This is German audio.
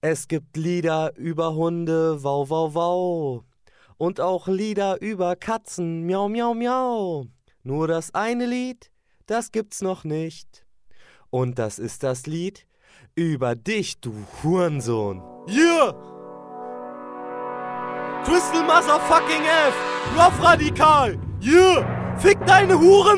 Es gibt Lieder über Hunde, wow, wow, wow. Und auch Lieder über Katzen, miau, miau, miau. Nur das eine Lied, das gibt's noch nicht. Und das ist das Lied über dich, du Hurensohn. Yeah! Crystal Motherfucking F! Rough Radikal! Yeah! Fick deine Huren!